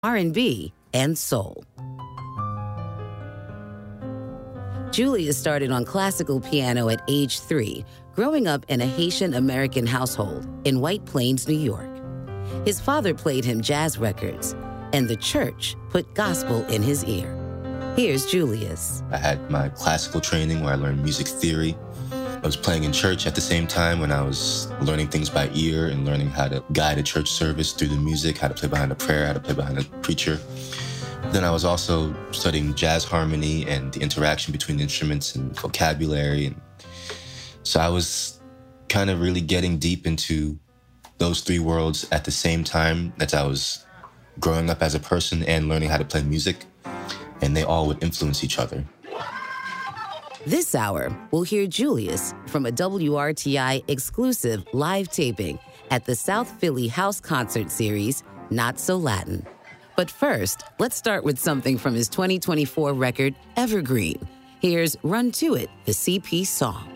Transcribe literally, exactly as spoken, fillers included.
R and B, and soul. Julius started on classical piano at age three, growing up in a Haitian-American household in White Plains, New York. His father played him jazz records, and the church put gospel in his ear. Here's Julius. I had my classical training where I learned music theory. I was playing in church at the same time when I was learning things by ear and learning how to guide a church service through the music, how to play behind a prayer, how to play behind a preacher. Then I was also studying jazz harmony and the interaction between the instruments and vocabulary. And so I was kind of really getting deep into those three worlds at the same time as I was growing up as a person and learning how to play music. And they all would influence each other. This hour, we'll hear Julius from a W R T I exclusive live taping at the South Philly House Concert Series, Not So Latin. But first, let's start with something from his twenty twenty-four record, Evergreen. Here's Run To It, the C P song.